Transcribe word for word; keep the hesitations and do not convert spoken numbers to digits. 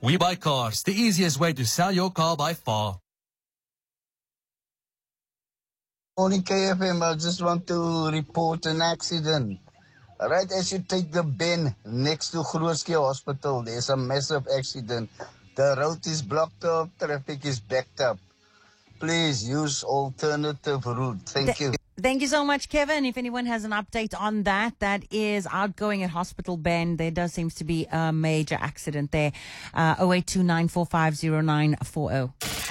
We Buy Cars, the easiest way to sell your car by far. Morning K F M, I just want to report an accident. Right as you take the bend next to Grootskeel Hospital, there's a massive accident. The road is blocked up, traffic is backed up. Please use alternative route. Thank you. Thank you so much, Kevin. If anyone has an update on that, that is outgoing at Hospital Bend. There does seems to be a major accident there. Uh, oh eight two nine four five oh nine four oh.